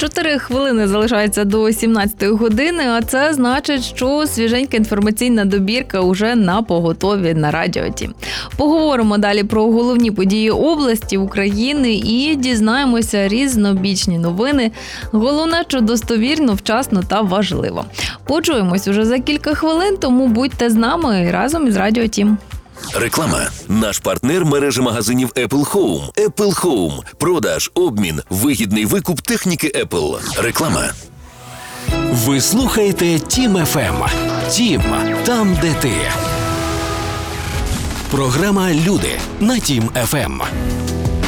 4 хвилини залишається до 17-ї години, а це значить, що свіженька інформаційна добірка уже на поготові на Радіо Ті. Поговоримо далі про головні події області, України і дізнаємося різнобічні новини. Головне, що достовірно, вчасно та важливо. Почуємось уже за кілька хвилин, тому будьте з нами разом із Радіо Ті. Реклама. Наш партнер – мережа магазинів Apple Home. Apple Home. Продаж, обмін, вигідний викуп техніки Apple. Реклама. Ви слухаєте Тім ФМ. Тім – там, де ти. Програма «Люди» на Тім ФМ.